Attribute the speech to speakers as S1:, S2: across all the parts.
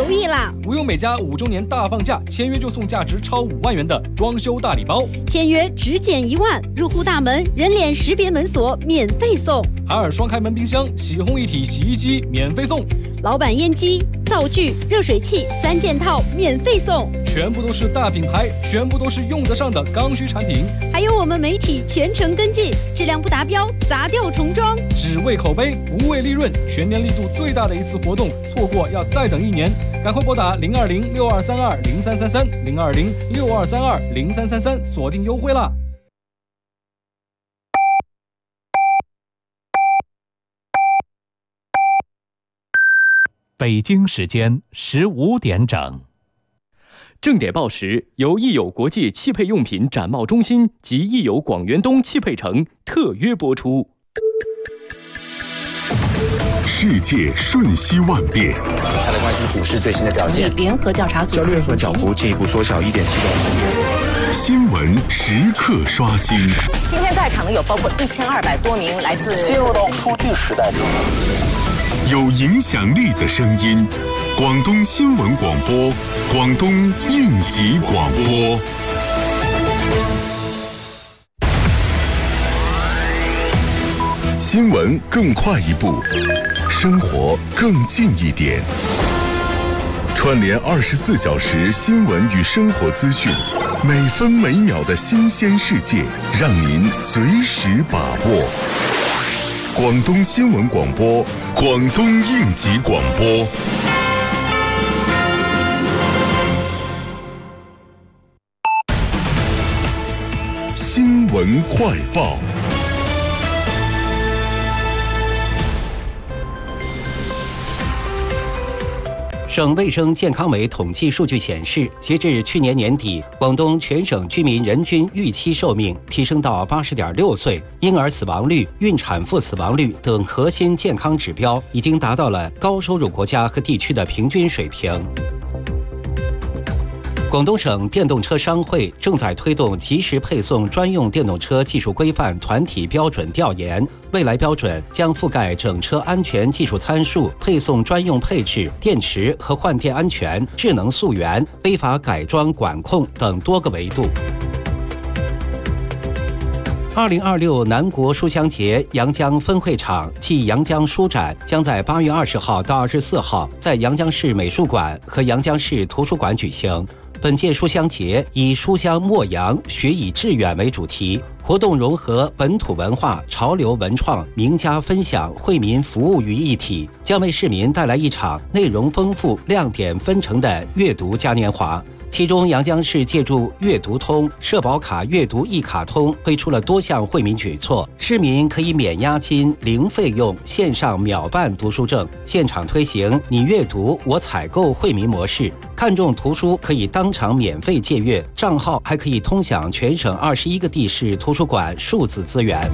S1: 留意啦！
S2: 无忧美家5周年大放价，签约就送价值超5万元的装修大礼包，
S1: 签约只减1万，入户大门人脸识别门锁免费送，
S2: 海尔双开门冰箱、洗烘一体洗衣机免费送，
S1: 老板烟机、灶具、热水器3件套免费送，
S2: 全部都是大品牌，全部都是用得上的刚需产品，
S1: 还有我们媒体全程跟进，质量不达标砸掉重装，
S2: 只为口碑不为利润，全年力度最大的一次活动，错过要再等1年，赶快拨打020-6232-0333，020-6232-0333，锁定优惠啦！
S3: 北京时间15点整。
S4: 正点报时由益友国际汽配用品展贸中心及益友广元东汽配城特约播出。
S5: 世界瞬息万变，
S6: 他的关心股市最新的表现。
S7: 联合调查组
S6: 交易所涨幅进一步缩小1.7个百分点。
S5: 新闻时刻刷新。
S7: 今天在场的有包括1200多名来自
S6: 进入到数据时代中，
S5: 有影响力的声音，广东新闻广播，广东应急广播。新闻更快一步，生活更近一点。串联24小时新闻与生活资讯，每分每秒的新鲜世界，让您随时把握。广东新闻广播，广东应急广播。新闻快报。
S8: 省卫生健康委统计数据显示，截至去年年底，广东全省居民人均预期寿命提升到80.6岁，婴儿死亡率、孕产妇死亡率等核心健康指标已经达到了高收入国家和地区的平均水平。广东省电动车商会正在推动即时配送专用电动车技术规范团体标准调研，未来标准将覆盖整车安全技术参数、配送专用配置、电池和换电安全、智能溯源、非法改装管控等多个维度。2026南国书香节阳江分会场暨阳江书展将在8月20号到24号在阳江市美术馆和阳江市图书馆举行。本届书香节以书香墨扬，学以致远为主题，活动融合本土文化、潮流文创、名家分享、惠民服务于一体，将为市民带来一场内容丰富、亮点纷呈的阅读嘉年华。其中，阳江市借助阅读通、社保卡阅读一卡通推出了多项惠民举措，市民可以免押金、零费用线上秒办读书证，现场推行你阅读我采购惠民模式。看中图书可以当场免费借阅，账号还可以通享全省21个地市图书馆数字资源。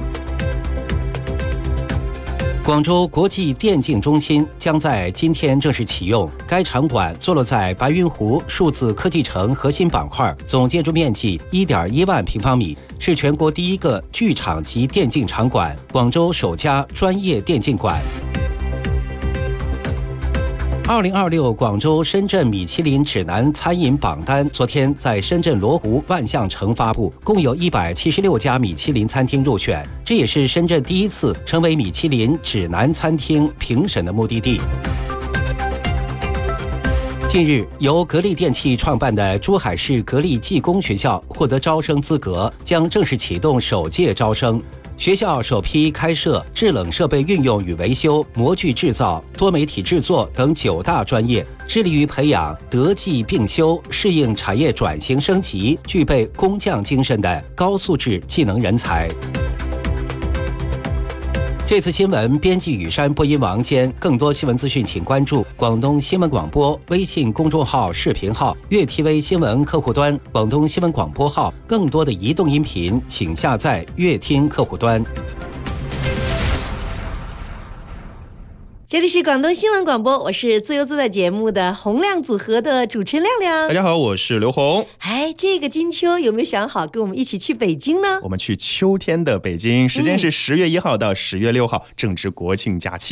S8: 广州国际电竞中心将在今天正式启用。该场馆坐落在白云湖数字科技城核心板块，总建筑面积1.1万平方米，是全国第一个剧场级电竞场馆，广州首家专业电竞馆。2026广州深圳米其林指南餐饮榜单昨天在深圳罗湖万象城发布，共有176家米其林餐厅入选，这也是深圳第一次成为米其林指南餐厅评审的目的地。近日，由格力电器创办的珠海市格力技工学校获得招生资格，将正式启动首届招生。学校首批开设制冷设备运用与维修、模具制造、多媒体制作等9大专业，致力于培养德技并修、适应产业转型升级、具备工匠精神的高素质技能人才。这次新闻编辑雨山，播音王坚。更多新闻资讯，请关注广东新闻广播微信公众号、视频号、粤 TV 新闻客户端、广东新闻广播号。更多的移动音频，请下载粤听客户端。
S1: 这里是广东新闻广播，我是自由自在节目的洪亮组合的主持人亮亮。
S9: 大家好，我是刘红。
S1: 这个金秋有没有想好跟我们一起去北京呢？
S9: 我们去秋天的北京，时间是10月1号到10月6号，正值国庆假期。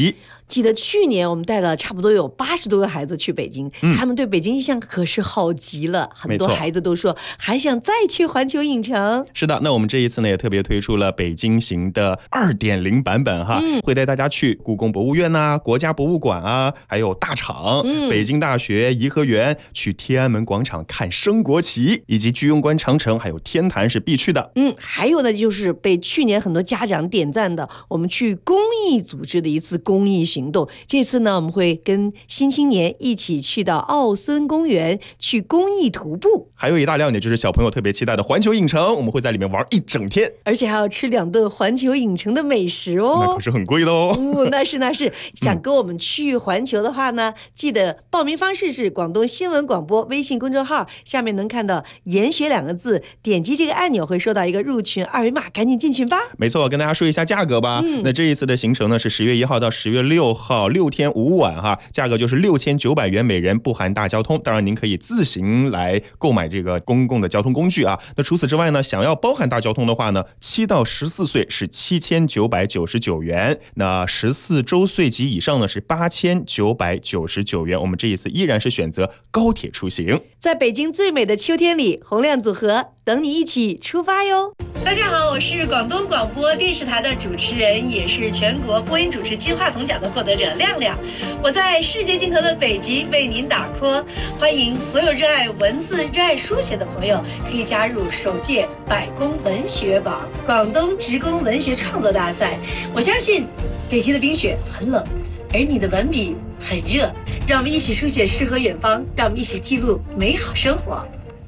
S1: 记得去年我们带了差不多有80多个孩子去北京，他们对北京印象可是好极了，很多孩子都说还想再去环球影城。
S9: 是的，那我们这一次呢也特别推出了北京行的2.0版本哈，会带大家去故宫博物院啊、国家博物馆啊，还有大厂、北京大学、颐和园，去天安门广场看升国旗，以及居庸关长城还有天坛是必去的。
S1: 还有呢就是被去年很多家长点赞的，我们去公益组织的一次公益行动。这次呢我们会跟新青年一起去到奥森公园去公益徒步，
S9: 还有一大亮点就是小朋友特别期待的环球影城，我们会在里面玩1整天，
S1: 而且还要吃2顿环球影城的美食哦，
S9: 那可是很贵的哦。
S1: 那是想跟我们去环球的话呢，记得报名方式是广东新闻广播微信公众号下面能看到研学2个字，点击这个按钮会收到一个入群2维码，赶紧进群吧。
S9: 没错，跟大家说一下价格吧。那这一次的行程呢是10月1号到10月6号6天5晚哈，价格就是6900元每人，不含大交通。当然您可以自行来购买这个公共的交通工具啊。那除此之外呢，想要包含大交通的话呢，7到14岁是7999元，那14周岁及以上呢是8999元。我们这一次依然是选择高铁出行，
S1: 在北京最美的秋天里，洪亮组合等你一起出发哟。大家好，我是广东广播电视台的主持人，也是全国播音主持金话筒奖的获得者亮亮。我在世界尽头的北极为您打 call， 欢迎所有热爱文字、热爱书写的朋友可以加入首届百工文学榜广东职工文学创作大赛。我相信北极的冰雪很冷，而你的文笔很热，让我们一起书写诗和远方，让我们一起记录美好生活。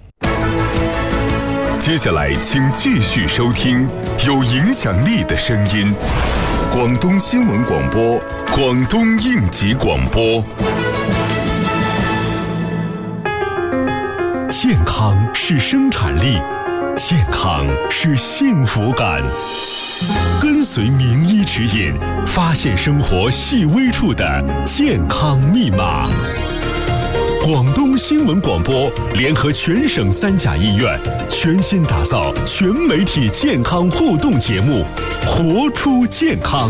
S5: 接下来请继续收听有影响力的声音，广东新闻广播，广东应急广播。健康是生产力，健康是幸福感。跟随名医指引，发现生活细微处的健康密码。广东新闻广播联合全省3甲医院，全新打造全媒体健康互动节目《活出健康》。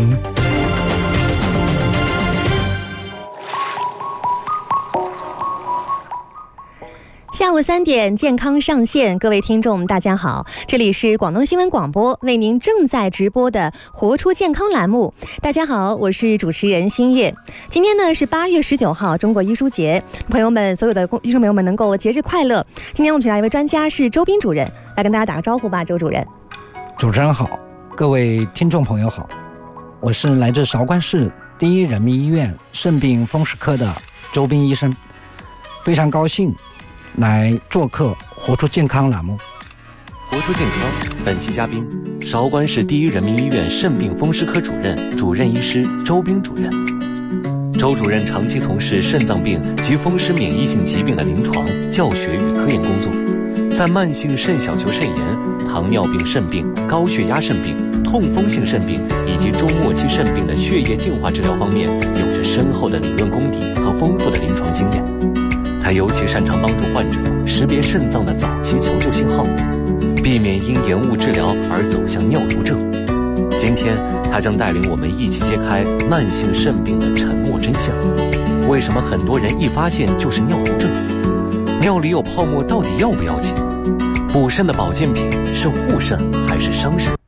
S10: 下午3点，健康上线，各位听众大家好，这里是广东新闻广播为您正在直播的活出健康栏目。大家好，我是主持人新叶。今天呢是8月19号，中国医书节，朋友们，所有的医生朋友们能够节日快乐。今天我们请来一位专家，是周斌主任，来跟大家打个招呼吧，周主任。
S11: 主持人好，各位听众朋友好，我是来自韶关市第一人民医院肾病风湿科的周斌医生，非常高兴来做客活出健康栏目。
S3: 活出健康，本期嘉宾韶关市第一人民医院肾病风湿科主任医师周斌主任。周主任长期从事肾脏病及风湿免疫性疾病的临床、教学与科研工作，在慢性肾小球肾炎、糖尿病肾病、高血压肾病、痛风性肾病以及中末期肾病的血液净化治疗方面有着深厚的理论功底和丰富的临床经验。他尤其擅长帮助患者识别肾脏的早期求救信号，避免因延误治疗而走向尿毒症。今天他将带领我们一起揭开慢性肾病的沉默真相。为什么很多人一发现就是尿毒症？尿里有泡沫到底要不要紧？补肾的保健品是护肾还是伤肾？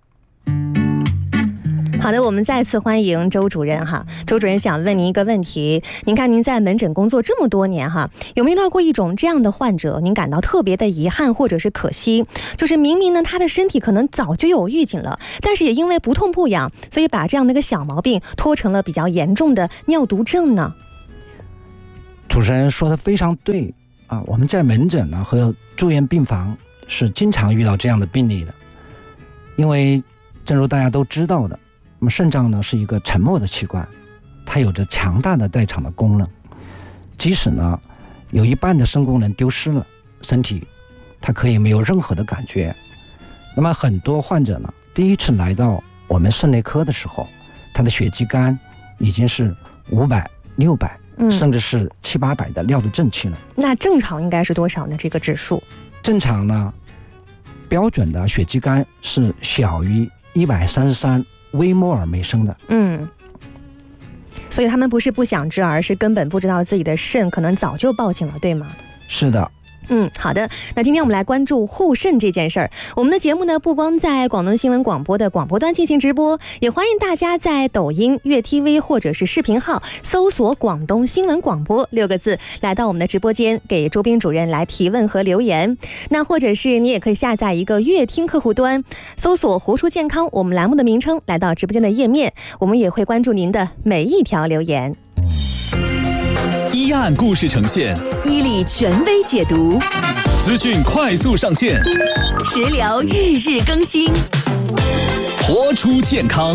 S10: 好的，我们再次欢迎周主任哈。周主任想问您一个问题，您看您在门诊工作这么多年哈，有没有遇到过一种这样的患者，您感到特别的遗憾或者是可惜？就是明明呢他的身体可能早就有预警了，但是也因为不痛不痒，所以把这样的一个小毛病拖成了比较严重的尿毒症呢？
S11: 主持人说的非常对啊，我们在门诊呢和住院病房是经常遇到这样的病例的，因为正如大家都知道的，那么肾脏呢是一个沉默的器官，它有着强大的代偿的功能，即使呢有一半的肾功能丢失了，身体它可以没有任何的感觉。那么很多患者呢第一次来到我们肾内科的时候，他的血肌酐已经是500、600甚至是700、800的尿毒症期了。
S10: 那正常应该是多少呢？这个指数
S11: 正常呢，标准的血肌酐是小于133微摩尔每升的。
S10: 所以他们不是不想知，而是根本不知道自己的肾可能早就报警了，对吗？
S11: 是的。
S10: 好的。那今天我们来关注护肾这件事儿。我们的节目呢，不光在广东新闻广播的广播端进行直播，也欢迎大家在抖音、粤 TV 或者是视频号搜索广东新闻广播6个字，来到我们的直播间，给周斌主任来提问和留言。那或者是你也可以下载一个乐听客户端，搜索活出健康我们栏目的名称，来到直播间的页面，我们也会关注您的每一条留言。
S12: 一案故事呈现，
S1: 伊利权威解读，
S12: 资讯快速上线，
S1: 食疗日日更新，
S12: 活出健康。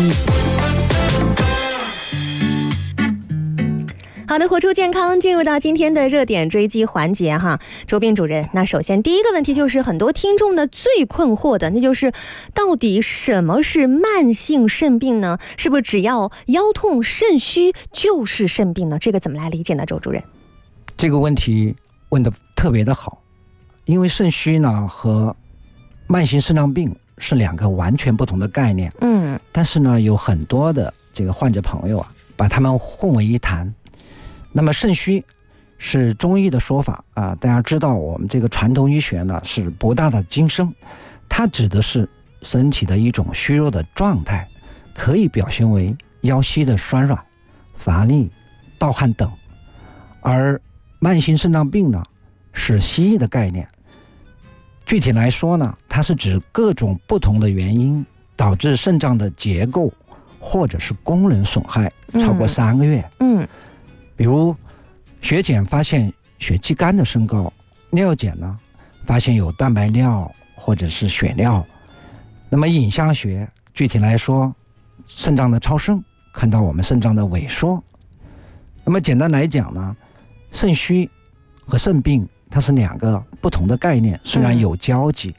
S10: 好的，活出健康，进入到今天的热点追击环节哈，周斌主任。那首先第一个问题就是很多听众呢最困惑的，那就是到底什么是慢性肾病呢？是不是只要腰痛、肾虚就是肾病呢？这个怎么来理解呢，周主任？
S11: 这个问题问得特别的好，因为肾虚呢和慢性肾脏病是2个完全不同的概念。但是呢，有很多的这个患者朋友啊，把他们混为一谈。那么肾虚是中医的说法啊，大家知道我们这个传统医学呢是博大的精深，它指的是身体的一种虚弱的状态，可以表现为腰膝的酸软、乏力、盗汗等。而慢性肾脏病呢是西医的概念，具体来说呢，它是指各种不同的原因导致肾脏的结构或者是功能损害超过3个月。比如血检发现血气干的升高，尿检呢发现有蛋白尿或者是血尿。那么影像学具体来说，肾脏的超声看到我们肾脏的萎缩。那么简单来讲呢，肾虚和肾病它是2个不同的概念，虽然有交集。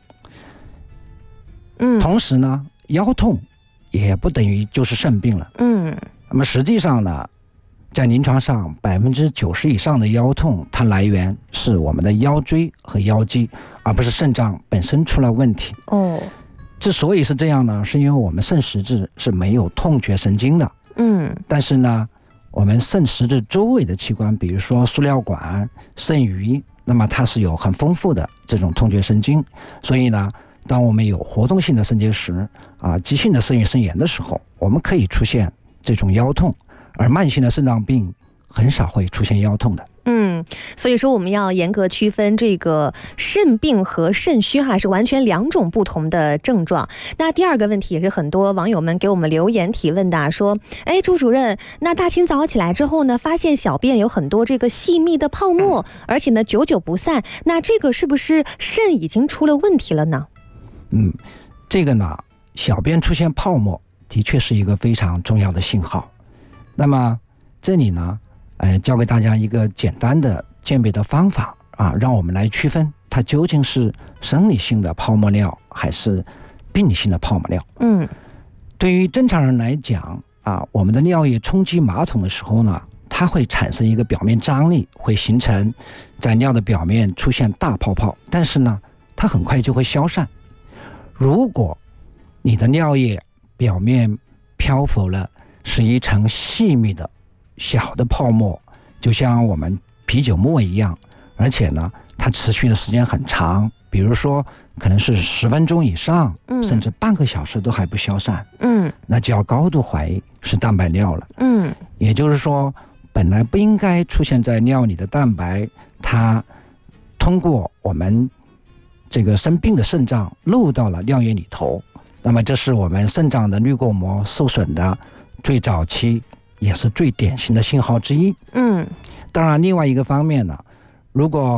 S11: 同时呢，腰痛也不等于就是肾病了。那么实际上呢，在临床上90%以上的腰痛，它来源是我们的腰椎和腰肌，而不是肾脏本身出了问题。之所以是这样呢，是因为我们肾实质是没有痛觉神经的。但是呢，我们肾实质周围的器官，比如说输尿管、肾盂，那么它是有很丰富的这种痛觉神经。所以呢，当我们有活动性的肾结石急性的肾盂肾炎的时候，我们可以出现这种腰痛。而慢性的肾脏病很少会出现腰痛的。
S10: 所以说我们要严格区分这个肾病和肾虚哈，是完全2种不同的症状。那第2个问题也是很多网友们给我们留言提问的说，朱主任，那大清早起来之后呢，发现小便有很多这个细密的泡沫，而且呢久久不散，那这个是不是肾已经出了问题了呢？
S11: 这个呢，小便出现泡沫的确是一个非常重要的信号。那么这里呢，教给大家一个简单的鉴别的方法让我们来区分它究竟是生理性的泡沫尿还是病理性的泡沫尿。对于正常人来讲我们的尿液冲击马桶的时候呢，它会产生一个表面张力，会形成在尿的表面出现大泡泡，但是呢，它很快就会消散。如果你的尿液表面漂浮了是一层细密的小的泡沫，就像我们啤酒沫一样，而且呢它持续的时间很长，比如说可能是10分钟以上，甚至半个小时都还不消散，那就要高度怀疑是蛋白尿了。也就是说，本来不应该出现在尿里的蛋白，它通过我们这个生病的肾脏漏到了尿液里头，那么这是我们肾脏的滤过膜受损的最早期也是最典型的信号之一。当然另外一个方面呢，如果